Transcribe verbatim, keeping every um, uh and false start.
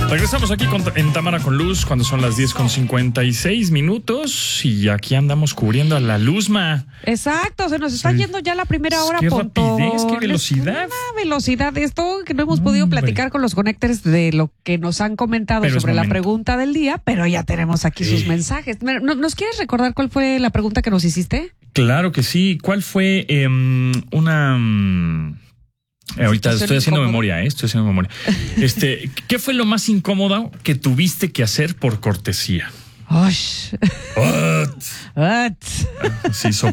Regresamos aquí con, en Tamara con Luz cuando son las diez con cincuenta y seis minutos y aquí andamos cubriendo a la Luzma. Exacto, se nos está Sí. yendo ya la primera hora. Qué Pontón. rapidez, qué velocidad. Una velocidad de esto que no hemos podido Hombre. platicar con los connectors de lo que nos han comentado Pero es sobre la momento. pregunta del día, pero ya tenemos aquí Sí. sus mensajes. ¿No- ¿Nos quieres recordar cuál fue la pregunta que nos hiciste? Claro que sí. ¿Cuál fue eh, una... mm, eh, ahorita Situación estoy haciendo incómoda. memoria, ¿eh? Estoy haciendo memoria. Este, ¿qué fue lo más incómodo que tuviste que hacer por cortesía? Osh. What? What? Sí, so-